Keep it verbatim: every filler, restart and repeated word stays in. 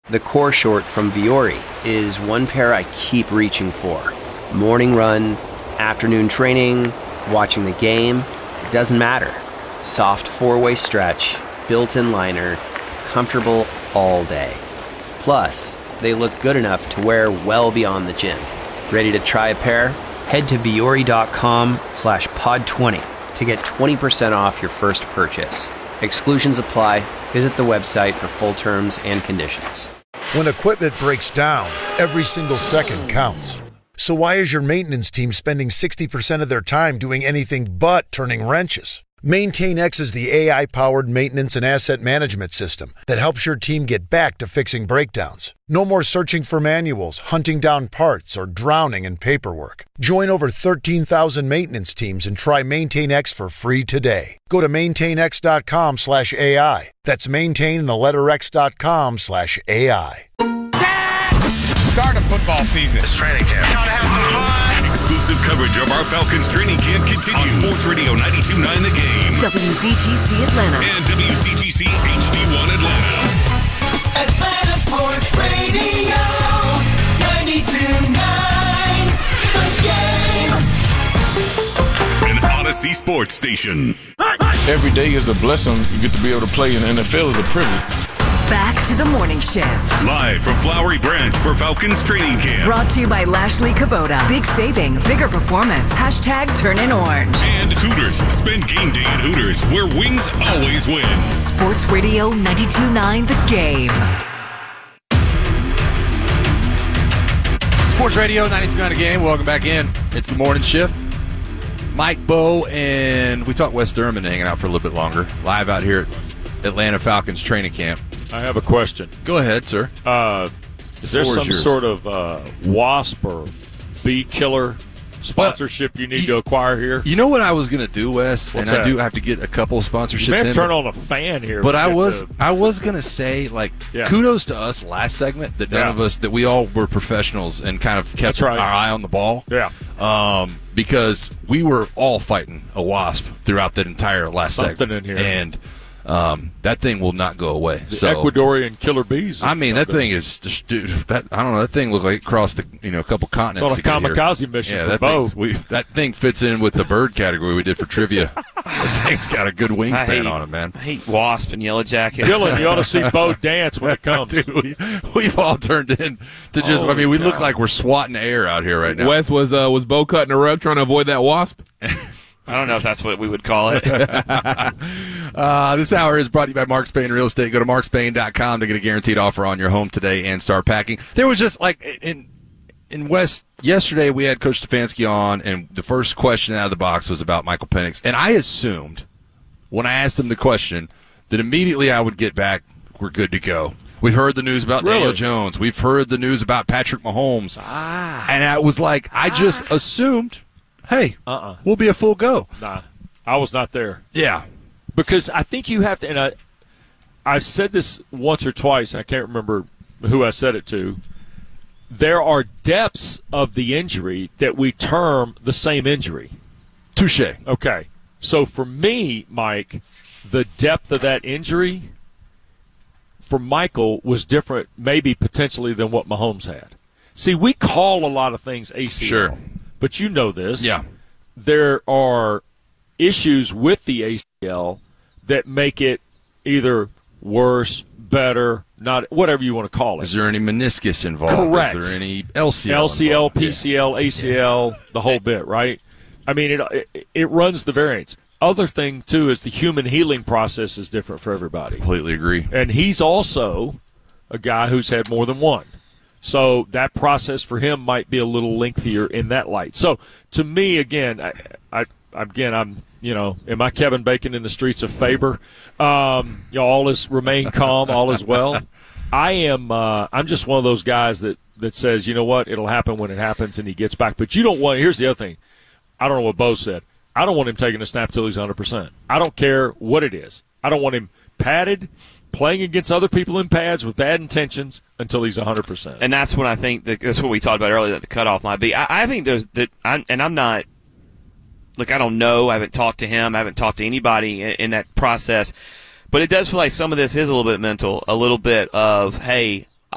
The core short from Vuori is one pair I keep reaching for. Morning run, afternoon training, watching the game, it doesn't matter. Soft four-way stretch, built-in liner, comfortable all day. Plus, they look good enough to wear well beyond the gym. Ready to try a pair? Head to vuori.com slash pod 20 to get twenty percent off your first purchase. Exclusions apply. Visit the website for full terms and conditions. When equipment breaks down, every single second counts. So why is your maintenance team spending sixty percent of their time doing anything but turning wrenches? MaintainX is the A I-powered maintenance and asset management system that helps your team get back to fixing breakdowns. No more searching for manuals, hunting down parts, or drowning in paperwork. Join over thirteen thousand maintenance teams and try MaintainX for free today. Go to maintainx.com slash AI. That's maintain the letter x.com slash AI. Start of football season. It's training camp. Gotta have some fun. Exclusive coverage of our Falcons training camp continues. On Sports Radio ninety-two point nine The Game. W Z G C Atlanta. And W C G C H D one Atlanta. Atlanta Sports Radio ninety-two point nine The Game. An Odyssey Sports Station. Every day is a blessing. You get to be able to play in the N F L is a privilege. Back to the morning shift. Live from Flowery Branch for Falcons training camp. Brought to you by Lashley Kubota. Big saving, bigger performance. Hashtag turn in orange. And Hooters. Spend game day at Hooters, where wings always win. Sports Radio ninety-two point nine The Game. Sports Radio ninety-two point nine The Game. Welcome back in. It's the morning shift. Mike Bowe and we talked Wes Durham hanging out for a little bit longer. Live out here at Atlanta Falcons training camp. I have a question. Go ahead, sir. Uh, is there some yours. sort of uh, wasp or bee killer sponsorship well, you need you, to acquire here? You know what I was going to do, Wes? What's and that? I do have to get a couple sponsorships you may have in. to turn on a fan here. But I was the, I was going to say, like, yeah. kudos to us last segment that none yeah. of us, that we all were professionals and kind of kept right. our eye on the ball. Yeah. Um, because we were all fighting a wasp throughout that entire last Something segment. in here. And Um, that thing will not go away. The so, Ecuadorian killer bees. I mean, that thing is just, dude, that I don't know. That thing looked like it crossed the, you know, a couple continents. It's on a kamikaze here. mission yeah, for that Bo. Thing, we, that thing fits in with the bird category we did for trivia. That thing's got a good wingspan on it, man. I hate wasp and yellow jackets. Dylan, you ought to see Bo dance when it comes. Dude, we, we've all turned in to just. Holy I mean, we cow. look like we're swatting air out here right now. Wes was uh, was Bo cutting a rug trying to avoid that wasp? I don't know if that's what we would call it. uh, this hour is brought to you by Mark Spain Real Estate. Go to mark spain dot com to get a guaranteed offer on your home today and start packing. There was just like in in West yesterday we had Coach Stefanski on, and the first question out of the box was about Michael Penix, and I assumed when I asked him the question that immediately I would get back, we're good to go. We've heard the news about really? Daniel Jones. We've heard the news about Patrick Mahomes. Ah. And I was like, I just ah. assumed, hey, uh-uh. we'll be a full go. Nah, I was not there. Yeah. Because I think you have to, and I, I've said this once or twice, and I can't remember who I said it to. There are depths of the injury that we term the same injury. Touche. Okay. So for me, Mike, the depth of that injury for Michael was different, maybe potentially, than what Mahomes had. See, we call a lot of things A C L. Sure. But you know this. Yeah. There are issues with the A C L that make it either worse, better, not whatever you want to call it. Is there any meniscus involved? Correct. Is there any L C L L C L, involved? P C L, A C L, the whole bit, right? I mean, it, it it runs the variance. Other thing, too, is the human healing process is different for everybody. Completely agree. And he's also a guy who's had more than one. So that process for him might be a little lengthier in that light. So to me, again, I, I again, I'm, you know, am I Kevin Bacon in the streets of Faber? Um, you know, all is remain calm, all is well. I am. Uh, I'm just one of those guys that that says, you know what, it'll happen when it happens, and he gets back. But you don't want. Here's the other thing. I don't know what Bo said. I don't want him taking a snap till he's one hundred percent. I don't care what it is. I don't want him padded, playing against other people in pads with bad intentions until he's one hundred percent. And that's what I think, that, that's what we talked about earlier, that the cutoff might be. I, I think there's that, I, and I'm not, look, I don't know. I haven't talked to him. I haven't talked to anybody in, in that process. But it does feel like some of this is a little bit mental, a little bit of, hey,